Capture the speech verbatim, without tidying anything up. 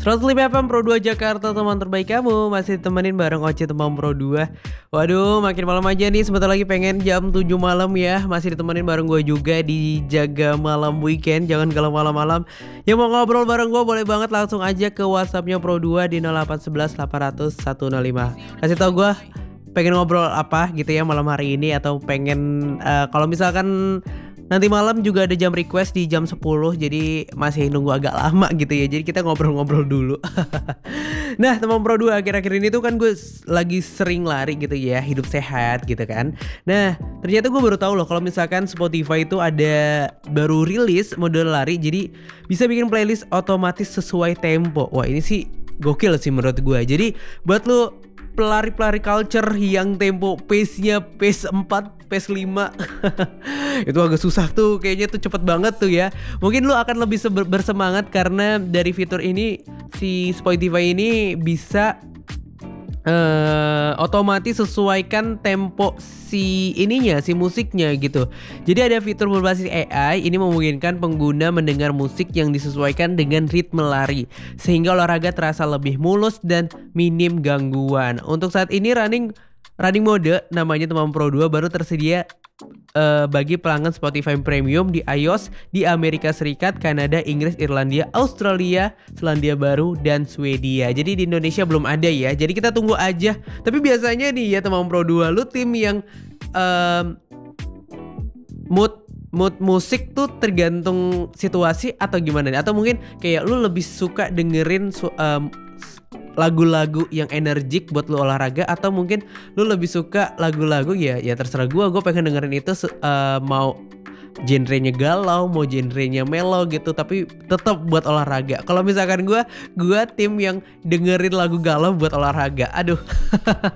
seratus lima F M Pro dua Jakarta, teman terbaik kamu. Masih ditemenin bareng Oce teman Pro dua. Waduh, makin malam aja nih. Sebentar lagi pengen jam tujuh malam ya. Masih ditemenin bareng gue juga di Jaga Malam Weekend. Jangan galau malam-malam. Yang mau ngobrol bareng gue boleh banget langsung aja ke WhatsAppnya Pro dua di nol delapan satu satu delapan nol nol satu nol lima. Kasih tau gue pengen ngobrol apa gitu ya malam hari ini. Atau pengen uh, kalau misalkan nanti malam juga ada jam request di jam sepuluh. Jadi masih nunggu agak lama gitu ya. Jadi kita ngobrol-ngobrol dulu. Nah teman Pro dua, akhir-akhir ini tuh kan gue lagi sering lari gitu ya, hidup sehat gitu kan. Nah ternyata gue baru tahu loh kalau misalkan Spotify itu ada baru rilis mode lari. Jadi bisa bikin playlist otomatis sesuai tempo. Wah ini sih gokil sih menurut gue. Jadi buat lo pelari-pelari culture yang tempo pace-nya pace empat, pace lima itu agak susah tuh, kayaknya tuh cepet banget tuh ya. Mungkin lu akan lebih bersemangat karena dari fitur ini si Spotify ini bisa uh, otomatis sesuaikan tempo si ininya, si musiknya gitu. Jadi ada fitur berbasis A I, ini memungkinkan pengguna mendengar musik yang disesuaikan dengan ritme lari sehingga olahraga terasa lebih mulus dan minim gangguan. Untuk saat ini running running mode namanya teman Pro dua baru tersedia uh, bagi pelanggan Spotify Premium di iOS di Amerika Serikat, Kanada, Inggris, Irlandia, Australia, Selandia Baru, dan Swedia. Jadi di Indonesia belum ada ya. Jadi kita tunggu aja. Tapi biasanya nih ya teman Pro dua, lu tim yang um, mood mood musik tuh tergantung situasi atau gimana nih? Atau mungkin kayak lu lebih suka dengerin su- um, lagu-lagu yang energik buat lu olahraga, atau mungkin lu lebih suka lagu-lagu ya ya terserah gua, gua pengen dengerin itu uh, mau genrenya galau, mau genrenya mellow gitu, tapi tetap buat olahraga. Kalau misalkan gua, gua tim yang dengerin lagu galau buat olahraga. Aduh.